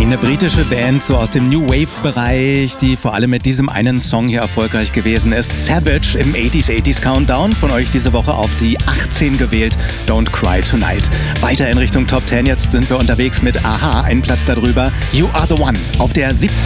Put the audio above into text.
Eine britische Band, so aus dem New Wave-Bereich, die vor allem mit diesem einen Song hier erfolgreich gewesen ist. Savage im 80s Countdown, von euch diese Woche auf die 18 gewählt. Don't Cry Tonight. Weiter in Richtung Top 10, jetzt sind wir unterwegs mit Aha, einen Platz darüber. You Are The One auf der 17.